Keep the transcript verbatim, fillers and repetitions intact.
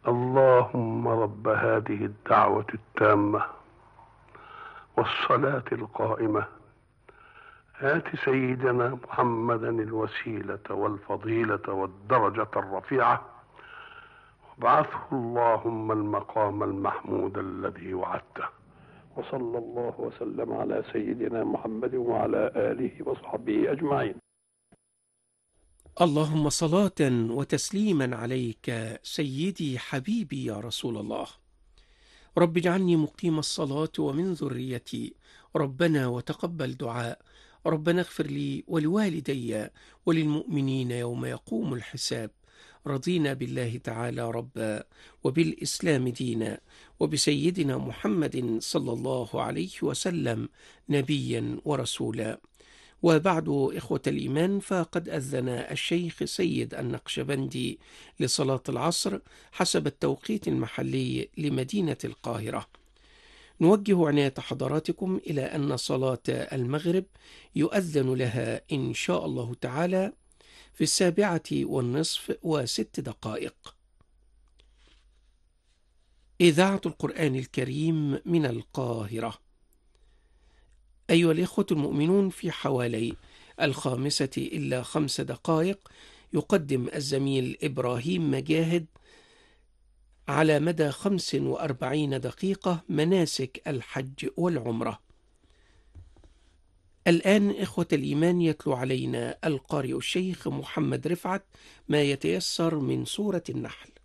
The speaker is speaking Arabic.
اللهم رب هذه الدعوة التامة والصلاة القائمة آت سيدنا محمدا الوسيلة والفضيلة والدرجة الرفيعة وابعثه اللهم المقام المحمود الذي وعدته. وصلى الله وسلم على سيدنا محمد وعلى آله وصحبه أجمعين. اللهم صلاة وتسليما عليك سيدي حبيبي يا رسول الله. رب اجعلني مقيم الصلاة ومن ذريتي، ربنا وتقبل دعاء، ربنا اغفر لي ولوالدي وللمؤمنين يوم يقوم الحساب. رضينا بالله تعالى ربا وبالإسلام دينا وبسيدنا محمد صلى الله عليه وسلم نبيا ورسولا. وبعد إخوة الإيمان، فقد أذن الشيخ سيد النقشبندي لصلاة العصر حسب التوقيت المحلي لمدينة القاهرة. نوجه عناية حضراتكم إلى أن صلاة المغرب يؤذن لها إن شاء الله تعالى في السابعة والنصف وست دقائق. إذاعة القرآن الكريم من القاهرة. أيها الإخوة المؤمنون، في حوالي الخامسة إلا خمس دقائق يقدم الزميل إبراهيم مجاهد على مدى خمس وأربعين دقيقة مناسك الحج والعمرة. الآن إخوة الإيمان يتلو علينا القارئ الشيخ محمد رفعت ما يتيسر من سورة النحل.